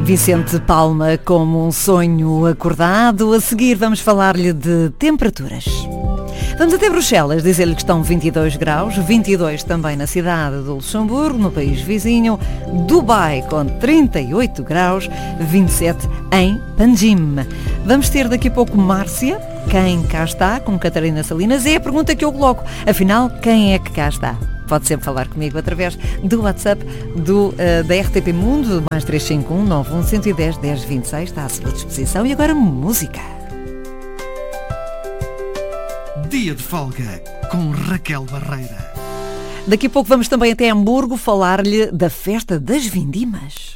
Vicente Palma, como um sonho acordado. A seguir vamos falar-lhe de temperaturas. Vamos até Bruxelas, dizer-lhe que estão 22 graus, 22 também na cidade do Luxemburgo, no país vizinho, Dubai com 38 graus, 27 em Panjim. Vamos ter daqui a pouco Márcia, quem cá está, com Catarina Salinas, é a pergunta que eu coloco. Afinal, quem é que cá está? Pode sempre falar comigo através do WhatsApp da RTP Mundo, mais 351 91 110 10 26, está à sua disposição. E agora música. Dia de folga com Raquel Barreira. Daqui a pouco vamos também até Hamburgo falar-lhe da festa das vindimas.